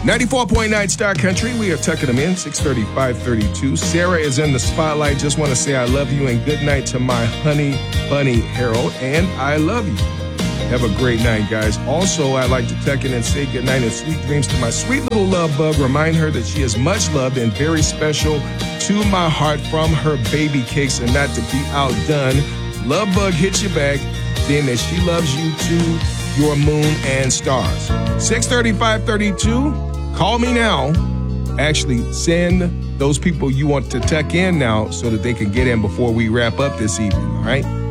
94.9 Star Country. We are tucking them in, 6:35:32. Sarah is in the spotlight. Just want to say I love you and good night to my honey bunny, Harold. And I love you. Have a great night, guys. Also, I'd like to tuck in and say good night and sweet dreams to my sweet little love bug. Remind her that she is much loved and very special to my heart from her baby cakes, and not to be outdone. Love bug hits you back, then that she loves you too, your moon and stars. 6:35:32. Call me now. Actually, send those people you want to tuck in now so that they can get in before we wrap up this evening, all right?